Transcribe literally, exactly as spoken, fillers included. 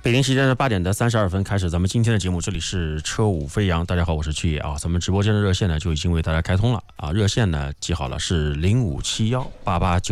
北京时间的八点的三十二分开始，咱们今天的节目，这里是车舞飞扬。大家好，我是曲野啊。咱们直播间的热线呢就已经为大家开通了啊，热线呢记好了是零五七幺八八九。